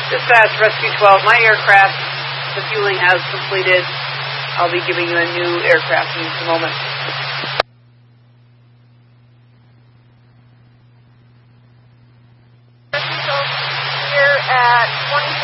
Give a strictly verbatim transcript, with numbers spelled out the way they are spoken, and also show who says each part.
Speaker 1: Dispatch, Rescue twelve, my aircraft, the fueling has completed. I'll be giving you a new aircraft in just a moment.
Speaker 2: Rescue twelve here at twenty